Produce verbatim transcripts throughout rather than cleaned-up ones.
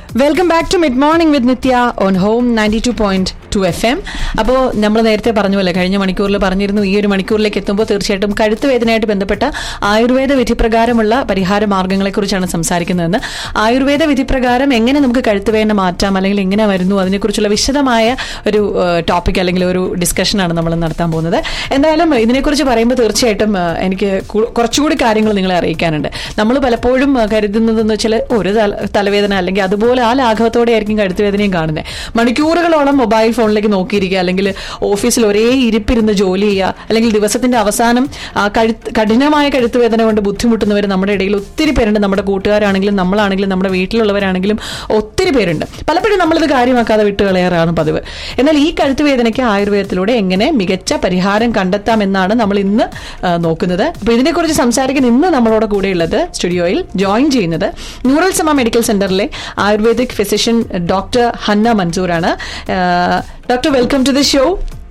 Welcome back to mid morning with Nithya on home ninety two point two F M. അപ്പോൾ നമ്മൾ നേരത്തെ പറഞ്ഞുവല്ലേ, കഴിഞ്ഞ മണിക്കൂറിൽ പറഞ്ഞിരുന്നു, ഈ ഒരു മണിക്കൂറിലേക്ക് എത്തുമ്പോൾ തീർച്ചയായിട്ടും കഴുത്ത് വേദനയായിട്ട് ബന്ധപ്പെട്ട ആയുർവേദ വിധിപ്രകാരമുള്ള പരിഹാര മാർഗ്ഗങ്ങളെക്കുറിച്ചാണ് സംസാരിക്കുന്നതെന്ന്. ആയുർവേദ വിധിപ്രകാരം എങ്ങനെ നമുക്ക് കഴുത്ത് വേദന മാറ്റാം, അല്ലെങ്കിൽ എങ്ങനെ വരുന്നു, അതിനെക്കുറിച്ചുള്ള വിശദമായ ഒരു ടോപ്പിക് അല്ലെങ്കിൽ ഒരു ഡിസ്കഷനാണ് നമ്മൾ നടത്താൻ പോകുന്നത്. എന്തായാലും ഇതിനെക്കുറിച്ച് പറയുമ്പോൾ തീർച്ചയായിട്ടും എനിക്ക് കുറച്ചുകൂടി കാര്യങ്ങൾ നിങ്ങളെ അറിയിക്കാനുണ്ട്. നമ്മൾ പലപ്പോഴും കരുതുന്നതെന്ന് വെച്ചാൽ ഒരു തലവേദന അല്ലെങ്കിൽ അതുപോലെ ആ ലാഘവത്തോടെ ആയിരിക്കും കഴുത്തുവേദനയും കാണുന്നത്. മണിക്കൂറുകളോളം മൊബൈൽ ഫോണിലേക്ക് നോക്കിയിരിക്കുക, അല്ലെങ്കിൽ ഓഫീസിൽ ഒരേ ഇരിപ്പിരുന്ന് ജോലി ചെയ്യുക, അല്ലെങ്കിൽ ദിവസത്തിന്റെ അവസാനം ആ കഴുത്ത് കഠിനമായ കഴുത്തുവേദന കൊണ്ട് ബുദ്ധിമുട്ടുന്നവർ നമ്മുടെ ഇടയിൽ ഒത്തിരി പേരുണ്ട്. നമ്മുടെ കൂട്ടുകാരാണെങ്കിലും നമ്മളാണെങ്കിലും നമ്മുടെ വീട്ടിലുള്ളവരാണെങ്കിലും ഒത്തിരി പേരുണ്ട്. പലപ്പോഴും നമ്മളിത് കാര്യമാക്കാതെ വിട്ടുകളയാറാണ് പതിവ്. എന്നാൽ ഈ കഴുത്തുവേദനയ്ക്ക് ആയുർവേദത്തിലൂടെ എങ്ങനെ മികച്ച പരിഹാരം കണ്ടെത്താം എന്നാണ് നമ്മൾ ഇന്ന് നോക്കുന്നത്. അപ്പൊ ഇതിനെക്കുറിച്ച് സംസാരിക്കാൻ ഇന്ന് നമ്മളോട് കൂടെയുള്ളത് സ്റ്റുഡിയോയിൽ ജോയിൻ ചെയ്യുന്നത് നൂറൽ സമ മെഡിക്കൽ സെന്ററിലെ ayurvedic physician doctor Hannah മൻസൂറാണ്. Doctor, welcome to the show.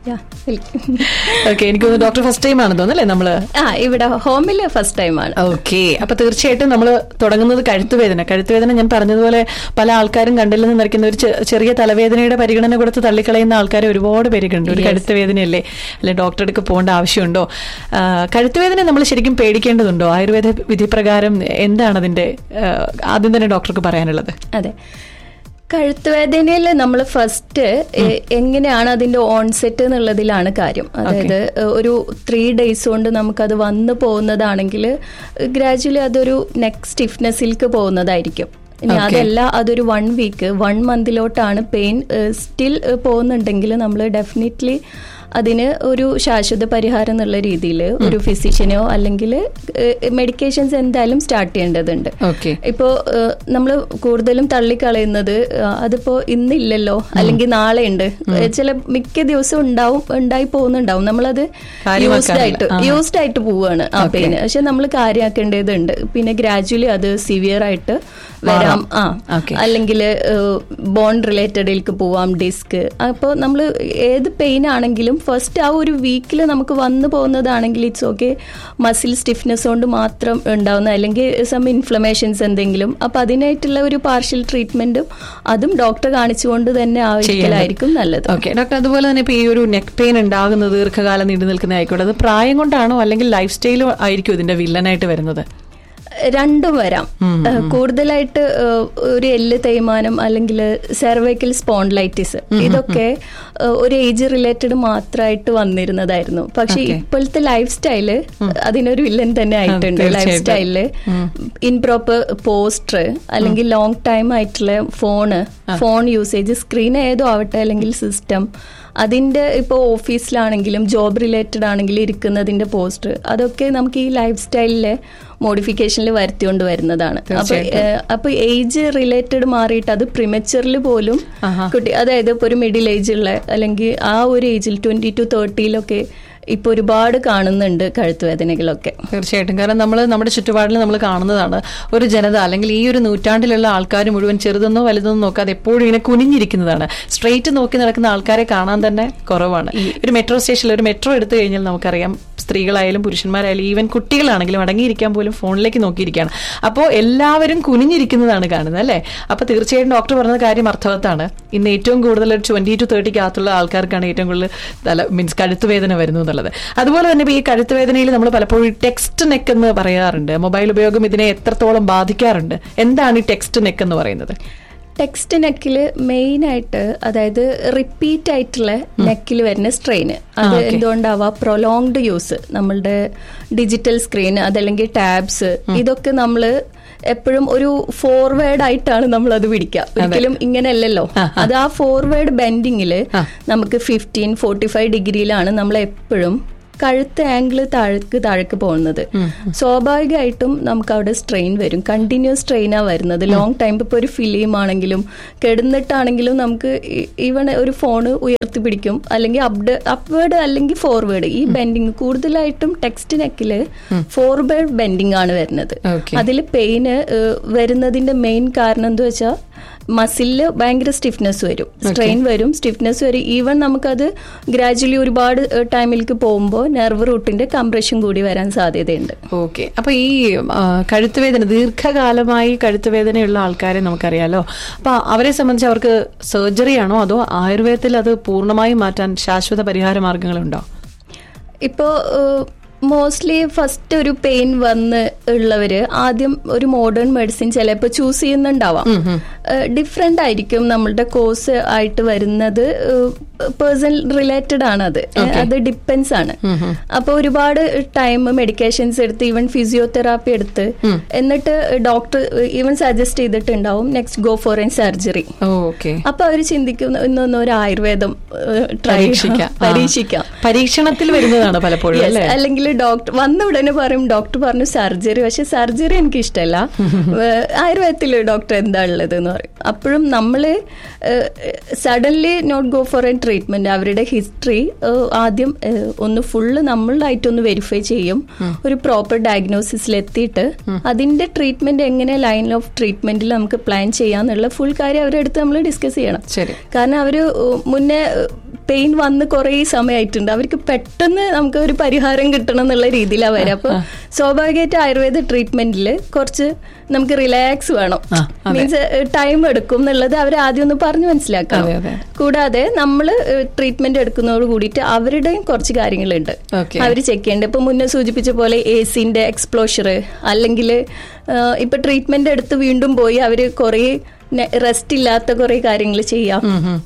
Okay, എനിക്ക് തോന്നുന്നു ഡോക്ടർ ഫസ്റ്റ് ടൈം ആണ് തോന്നുന്നല്ലേ നമ്മള് ഇവിടെ ഹോമില് ഫസ്റ്റ് ടൈം ആണ്. ഓക്കെ, അപ്പൊ തീർച്ചയായിട്ടും നമ്മൾ തുടങ്ങുന്നത് കഴുത്തുവേദന. കഴുത്തുവേദന ഞാൻ പറഞ്ഞതുപോലെ പല ആൾക്കാരും കണ്ടില്ലെന്ന് നിറയ്ക്കുന്ന ഒരു ചെറിയ തലവേദനയുടെ പരിഗണന കൊടുത്ത് തള്ളിക്കളയുന്ന ആൾക്കാർ ഒരുപാട് പേര് കണ്ടു. ഒരു കഴുത്തുവേദനയല്ലേ, അല്ലെ ഡോക്ടറെ അടുക്ക് പോകേണ്ട ആവശ്യമുണ്ടോ? കഴുത്തുവേദന നമ്മൾ ശരിക്കും പേടിക്കേണ്ടതുണ്ടോ? ആയുർവേദ വിധിപ്രകാരം എന്താണ് അതിന്റെ ആദ്യം തന്നെ ഡോക്ടർക്ക് പറയാനുള്ളത്? അതെ, കഴുത്തുവേദനയിൽ നമ്മൾ ഫസ്റ്റ് എങ്ങനെയാണ് അതിന്റെ ഓൺസെറ്റ് എന്നുള്ളതിലാണ് കാര്യം. അതായത് ഒരു ത്രീ ഡേയ്സ് കൊണ്ട് നമുക്കത് വന്നു പോകുന്നതാണെങ്കിൽ ഗ്രാജുവലി അതൊരു നെക്ക് സ്റ്റിഫ്നെസ്സിലേക്ക് പോകുന്നതായിരിക്കും. ഇനി അതല്ല, അതൊരു one week one മന്തിലോട്ടാണ് pain still പോകുന്നുണ്ടെങ്കിൽ നമ്മൾ ഡെഫിനറ്റ്ലി അതിന് ഒരു ശാശ്വത പരിഹാരം എന്നുള്ള രീതിയിൽ ഒരു ഫിസിഷ്യനോ അല്ലെങ്കിൽ മെഡിക്കേഷൻസ് എന്തായാലും സ്റ്റാർട്ട് ചെയ്യേണ്ടതുണ്ട്. ഇപ്പോ നമ്മൾ കൂടുതലും തള്ളിക്കളയുന്നത് അതിപ്പോ ഇന്നില്ലല്ലോ അല്ലെങ്കിൽ നാളെ ഉണ്ട്, ചില മിക്ക ദിവസം ഉണ്ടാവും ഉണ്ടായി പോകുന്നുണ്ടാവും, നമ്മളത് യൂസ്ഡ് ആയിട്ട് യൂസ്ഡ് ആയിട്ട് പോവുകയാണ് ആ പെയിന്. പക്ഷെ നമ്മൾ കാര്യമാക്കേണ്ടതുണ്ട്. പിന്നെ ഗ്രാജുവലി അത് സിവിയർ ആയിട്ട് വരാം, ആ അല്ലെങ്കിൽ ബോൺ റിലേറ്റഡിലേക്ക് പോവാം, ഡിസ്ക്. അപ്പോൾ നമ്മൾ ഏത് പെയിൻ ആണെങ്കിലും ഫസ്റ്റ് ആ ഒരു വീക്കിൽ നമുക്ക് വന്നു പോകുന്നതാണെങ്കിൽ ഇറ്റ്സ് ഓക്കെ, മസിൽ സ്റ്റിഫ്നെസ് കൊണ്ട് മാത്രം ഉണ്ടാവുന്ന അല്ലെങ്കിൽ സം ഇൻഫ്ലമേഷൻസ് എന്തെങ്കിലും, അപ്പൊ അതിനായിട്ടുള്ള ഒരു പാർഷ്യൽ ട്രീറ്റ്മെന്റും അതും ഡോക്ടറെ കാണിച്ചുകൊണ്ട് തന്നെ ആവശ്യമായിരിക്കും നല്ലത്. ഓക്കെ ഡോക്ടർ, അതുപോലെ തന്നെ ഇപ്പൊ ഈ ഒരു നെക്ക് പെയിൻ ഉണ്ടാകുന്നത് ദീർഘകാലം നീണ്ടു നിൽക്കുന്ന ആയിക്കോട്ടെ, അത് പ്രായം കൊണ്ടാണോ അല്ലെങ്കിൽ ലൈഫ് സ്റ്റൈലും ആയിരിക്കും ഇതിന്റെ വില്ലനായിട്ട് വരുന്നത്? രണ്ടും വരാം. കൂടുതലായിട്ട് ഒരു എല്ല് തേയ്മാനം അല്ലെങ്കിൽ സെർവൈക്കൽ സ്പോണ്ടിലൈറ്റിസ് ഇതൊക്കെ ഒരു ഏജ് റിലേറ്റഡ് മാത്രമായിട്ട് വന്നിരുന്നതായിരുന്നു. പക്ഷെ ഇപ്പോഴത്തെ ലൈഫ് സ്റ്റൈല് അതിനൊരു വില്ലൻ തന്നെ ആയിട്ടുണ്ട്. ലൈഫ് സ്റ്റൈലില് ഇൻപ്രോപ്പർ പോസ്റ്റർ അല്ലെങ്കിൽ ലോങ് ടൈം ആയിട്ടുള്ള ഫോണ് ഫോൺ യൂസേജ്, സ്ക്രീൻ ഏതോ ആവട്ടെ അല്ലെങ്കിൽ സിസ്റ്റം, അതിന്റെ ഇപ്പൊ ഓഫീസിലാണെങ്കിലും ജോബ് റിലേറ്റഡ് ആണെങ്കിലും ഇരിക്കുന്നതിന്റെ പോസ്റ്റർ, അതൊക്കെ നമുക്ക് ഈ ലൈഫ് സ്റ്റൈലിലെ മോഡിഫിക്കേഷനിൽ വരുത്തിക്കൊണ്ട് വരുന്നതാണ്. അപ്പൊ അപ്പൊ ഏജ് റിലേറ്റഡ് മാറിയിട്ട് അത് പ്രിമച്ചറിൽ പോലും കുട്ടി, അതായത് ഇപ്പൊ ഒരു മിഡിൽ ഏജ് ഉള്ള അല്ലെങ്കിൽ ആ ഒരു ഏജിൽ ട്വന്റി ടു തേർട്ടിയിലൊക്കെ ഇപ്പൊ ഒരുപാട് കാണുന്നുണ്ട് കഴുത്തുവേദനകളൊക്കെ. തീർച്ചയായിട്ടും, കാരണം നമ്മൾ നമ്മുടെ ചുറ്റുപാടിൽ നമ്മൾ കാണുന്നതാണ് ഒരു ജനത അല്ലെങ്കിൽ ഈ ഒരു നൂറ്റാണ്ടിലുള്ള ആൾക്കാർ മുഴുവൻ ചെറുതെന്നോ വലുതെന്നോ നോക്കാതെ എപ്പോഴും ഇങ്ങനെ കുനിഞ്ഞിരിക്കുന്നതാണ്. സ്ട്രെയിറ്റ് നോക്കി നടക്കുന്ന ആൾക്കാരെ കാണാൻ തന്നെ കുറവാണ്. ഒരു മെട്രോ സ്റ്റേഷനിൽ ഒരു മെട്രോ എടുത്തു കഴിഞ്ഞാൽ നമുക്കറിയാം, സ്ത്രീകളായാലും പുരുഷന്മാരായാലും ഈവൻ കുട്ടികളാണെങ്കിലും അടങ്ങിയിരിക്കാൻ പോലും ഫോണിലേക്ക് നോക്കിയിരിക്കുകയാണ്. അപ്പോൾ എല്ലാവരും കുനിഞ്ഞിരിക്കുന്നതാണ് കാണുന്നത്, അല്ലേ? അപ്പൊ തീർച്ചയായിട്ടും ഡോക്ടർ പറഞ്ഞ കാര്യം അർത്ഥവത്താണ്. ഇന്ന് ഏറ്റവും കൂടുതൽ ഒരു ട്വന്റി ടു തേർട്ടിക്കകത്തുള്ള ആൾക്കാർക്കാണ് ഏറ്റവും കൂടുതൽ തല മീൻസ് കഴുത്തുവേദന വരുന്നു എന്നുള്ളത്. അതുപോലെ തന്നെ ഈ കഴുത്തുവേദനയിൽ നമ്മൾ പലപ്പോഴും ടെക്സ്റ്റ് നെക്ക് എന്ന് പറയാറുണ്ട്. മൊബൈൽ ഉപയോഗം ഇതിനെ എത്രത്തോളം ബാധിക്കാറുണ്ട്? എന്താണ് ഈ ടെക്സ്റ്റ് നെക്ക് എന്ന് പറയുന്നത്? ടെക്സ്റ്റ് നെക്കില് മെയിൻ ആയിട്ട്, അതായത് റിപ്പീറ്റ് ആയിട്ടുള്ള നെക്കിൽ വരുന്ന സ്ട്രെയിന്, അത് എന്തുകൊണ്ടാവാം? പ്രൊലോങ്ഡ് യൂസ്, നമ്മളുടെ ഡിജിറ്റൽ സ്ക്രീൻ അതല്ലെങ്കിൽ ടാബ്സ്, ഇതൊക്കെ നമ്മള് എപ്പോഴും ഒരു ഫോർവേഡ് ആയിട്ടാണ് നമ്മൾ അത് പിടിക്കുക. ഒരിക്കലും ഇങ്ങനെയല്ലല്ലോ. അത് ആ ഫോർവേഡ് ബെൻഡിങ്ങില് നമുക്ക് ഫിഫ്റ്റീൻ ഫോർട്ടി ഫൈവ് ഡിഗ്രിയിലാണ് നമ്മൾ എപ്പോഴും കഴുത്ത് ആംഗിൾ താഴേക്ക് താഴേക്ക് പോകുന്നത്. സ്വാഭാവികമായിട്ടും നമുക്ക് അവിടെ സ്ട്രെയിൻ വരും, കണ്ടിന്യൂസ് സ്ട്രെയിനാണ് വരുന്നത് ലോങ് ടൈം. ഇപ്പോൾ ഒരു ഫിലിം ആണെങ്കിലും കിടന്നിട്ടാണെങ്കിലും നമുക്ക് ഈവൺ ഒരു ഫോണ് ഉയർത്തി പിടിക്കും, അല്ലെങ്കിൽ അപ്ഡ് അപ്വേർഡ് അല്ലെങ്കിൽ ഫോർവേഡ്, ഈ ബെൻഡിങ് കൂടുതലായിട്ടും ടെക്സ്റ്റ് നെക്കില് ഫോർവേഡ് ബെൻഡിങ് ആണ് വരുന്നത്. അതിൽ പെയിന് വരുന്നതിന്റെ മെയിൻ കാരണം എന്താ വെച്ചാൽ മസിലില് ഭയങ്കര സ്റ്റിഫ്നെസ് വരും, സ്ട്രെയിൻ വരും, സ്റ്റിഫ്നെസ് വരും. ഈവൻ നമുക്കത് ഗ്രാജുവലി ഒരുപാട് ടൈമിലേക്ക് പോകുമ്പോൾ നെർവ് റൂട്ടിന്റെ കംപ്രഷൻ കൂടി വരാൻ സാധ്യതയുണ്ട്. ഓക്കെ. അപ്പൊ ഈ കഴുത്തുവേദന, ദീർഘകാലമായി കഴുത്തുവേദനയുള്ള ആൾക്കാരെ നമുക്കറിയാലോ, അപ്പൊ അവരെ സംബന്ധിച്ച് അവർക്ക് സർജറി ആണോ അതോ ആയുർവേദത്തിൽ അത് പൂർണ്ണമായി മാറ്റാൻ ശാശ്വത പരിഹാര മാർഗങ്ങളുണ്ടോ? ഇപ്പോ മോസ്റ്റ്ലി ഫസ്റ്റ് ഒരു പെയിൻ വന്ന് ഉള്ളവര് ആദ്യം ഒരു മോഡേൺ മെഡിസിൻ ചിലപ്പോൾ ചൂസ് ചെയ്യുന്നുണ്ടാവാം. ഡിഫറെന്റ് ആയിരിക്കും നമ്മളുടെ കോഴ്സ് ആയിട്ട് വരുന്നത്, പേഴ്സണൽ റിലേറ്റഡ് ആണ് അത്, അത് ഡിപ്പെൻസ് ആണ്. അപ്പൊ ഒരുപാട് ടൈം മെഡിക്കേഷൻസ് എടുത്ത് ഈവൻ ഫിസിയോതെറാപ്പി എടുത്ത് എന്നിട്ട് ഡോക്ടർ ഈവൻ സജസ്റ്റ് ചെയ്തിട്ടുണ്ടാവും next go for N surgery. അപ്പൊ അവര് ചിന്തിക്കുന്ന ഇന്നൊന്നും ഒരു ആയുർവേദം ട്രൈ പരീക്ഷിക്കാം, പരീക്ഷണത്തിൽ വരുന്നതാണ് പലപ്പോഴും. അല്ലെങ്കിൽ ഡോക്ടർ വന്ന ഉടനെ പറയും ഡോക്ടർ പറഞ്ഞു സർജറി, പക്ഷെ സർജറി എനിക്ക് ഇഷ്ടമല്ല, ആയുർവേദത്തിൽ ഡോക്ടർ എന്താ ഉള്ളത് എന്ന് പറയും. അപ്പോഴും നമ്മള് suddenly not go for N treatment. അവരുടെ ഹിസ്റ്ററി ആദ്യം ഒന്ന് ഫുള്ള് നമ്മളായിട്ടൊന്ന് വെരിഫൈ ചെയ്യും, ഒരു പ്രോപ്പർ ഡയഗ്നോസിസിൽ എത്തിയിട്ട് അതിന്റെ ട്രീറ്റ്മെന്റ് എങ്ങനെ ലൈൻ ഓഫ് ട്രീറ്റ്മെന്റിൽ നമുക്ക് പ്ലാൻ ചെയ്യാന്നുള്ള ഫുൾ കാര്യം അവരുടെ അടുത്ത് നമ്മൾ ഡിസ്കസ് ചെയ്യണം. കാരണം അവര് മുന്നേ പെയിൻ വന്ന് കുറേ സമയമായിട്ടുണ്ട്, അവർക്ക് പെട്ടെന്ന് നമുക്ക് ഒരു പരിഹാരം കിട്ടണം എന്നുള്ള രീതിയിലാണ് വരിക. അപ്പൊ സ്വാഭാവികമായിട്ട് ആയുർവേദ ട്രീറ്റ്മെന്റിൽ കുറച്ച് നമുക്ക് റിലാക്സ് വേണം, മീൻസ് ടൈം എടുക്കും എന്നുള്ളത് അവർ ആദ്യം ഒന്ന് പറഞ്ഞ് മനസ്സിലാക്കണം. കൂടാതെ നമ്മൾ ട്രീറ്റ്മെന്റ് എടുക്കുന്നതോട് കൂടിയിട്ട് അവരുടെയും കുറച്ച് കാര്യങ്ങളുണ്ട് അവർ ചെക്ക് ചെയ്യേണ്ടത്. ഇപ്പൊ മുന്നേ സൂചിപ്പിച്ച പോലെ എ സിന്റെ എക്സ്പ്ലോഷർ, അല്ലെങ്കിൽ ഇപ്പൊ ട്രീറ്റ്മെന്റ് എടുത്ത് വീണ്ടും പോയി അവര് കുറേ റെസ്റ്റ് ഇല്ലാത്ത കുറെ കാര്യങ്ങൾ ചെയ്യാം.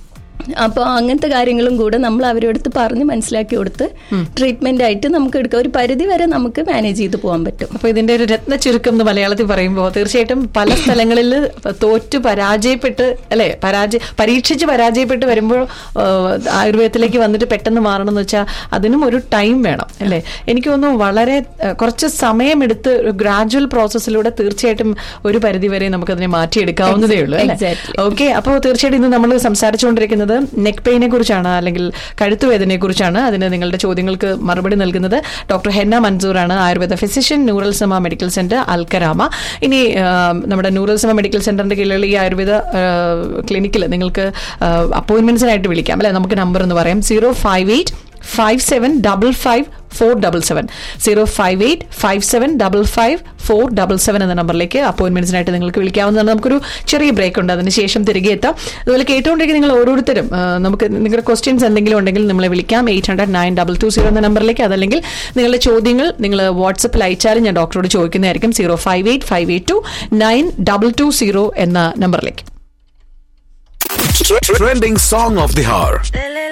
അപ്പോൾ അങ്ങനത്തെ കാര്യങ്ങളും കൂടെ നമ്മൾ അവരോടത്ത് പറഞ്ഞ് മനസ്സിലാക്കി കൊടുത്ത് ട്രീറ്റ്മെന്റ് ആയിട്ട് നമുക്ക് എടുക്കാം. ഒരു പരിധി വരെ നമുക്ക് മാനേജ് ചെയ്ത് പോകാൻ പറ്റും. അപ്പൊ ഇതിന്റെ ഒരു രത്ന ചുരുക്കം എന്ന് മലയാളത്തിൽ പറയുമ്പോൾ തീർച്ചയായിട്ടും പല സ്ഥലങ്ങളിൽ തോറ്റു പരാജയപ്പെട്ട് അല്ലെ പരാജയ പരീക്ഷിച്ച് പരാജയപ്പെട്ട് വരുമ്പോൾ ആയുർവേദത്തിലേക്ക് വന്നിട്ട് പെട്ടെന്ന് മാറണം എന്ന് വെച്ചാൽ അതിനും ഒരു ടൈം വേണം അല്ലെ. എനിക്ക് തോന്നുന്നു വളരെ കുറച്ച് സമയമെടുത്ത് ഗ്രാജുവൽ പ്രോസസ്സിലൂടെ തീർച്ചയായിട്ടും ഒരു പരിധി വരെ നമുക്കതിനെ മാറ്റിയെടുക്കാവുന്നതേ ഉള്ളൂ അല്ലേ. ഓക്കെ. അപ്പോൾ തീർച്ചയായിട്ടും ഇന്ന് നമ്മൾ സംസാരിച്ചുകൊണ്ടിരിക്കുന്നത് നെക്ക് പെയിനെ കുറിച്ചാണ്, അല്ലെങ്കിൽ കഴുത്തുവേദനയെ കുറിച്ചാണ്. അതിന് നിങ്ങളുടെ ചോദ്യങ്ങൾക്ക് മറുപടി നൽകുന്നത് doctor henna മൻസൂറാണ്, Ayurveda physician, neural സമ മെഡിക്കൽ സെന്റർ, അൽക്കരാമ. ഇനി നമ്മുടെ ന്യൂറൽ സമ മെഡിക്കൽ സെന്ററിന്റെ കീഴിലുള്ള ഈ ആയുർവേദ ക്ലിനിക്കിൽ നിങ്ങൾക്ക് അപ്പോയിന്റ്മെന്റ്സിനായിട്ട് വിളിക്കാം അല്ലെ. നമുക്ക് നമ്പർ എന്ന് പറയാം zero five eight five seven double five four double seven zero five eight five seven double five four double seven എന്ന നമ്പറിലേക്ക് അപ്പോയിന്റ്മെന്റ്സിനായിട്ട് നിങ്ങൾക്ക് വിളിക്കാവുന്നതാണ്. നമുക്കൊരു ചെറിയ ബ്രേക്ക് ഉണ്ട്, അതിന് ശേഷം തിരികെ എത്താം. അതുപോലെ കേട്ടുകൊണ്ടിരിക്കുന്ന നിങ്ങൾ ഓരോരുത്തരും നമുക്ക് നിങ്ങളുടെ ക്വസ്റ്റ്യൻസ് എന്തെങ്കിലും ഉണ്ടെങ്കിൽ നമ്മളെ വിളിക്കാം eight hundred nine double two zero എന്ന നമ്പറിലേക്ക്. അതല്ലെങ്കിൽ നിങ്ങളുടെ ചോദ്യങ്ങൾ നിങ്ങൾ വാട്സപ്പിൽ അയച്ചാലും ഞാൻ ഡോക്ടറോട് ചോദിക്കുന്നതായിരിക്കും zero five eight five eight to nine double two zero എന്ന നമ്പറിലേക്ക്. Trending song of the hour.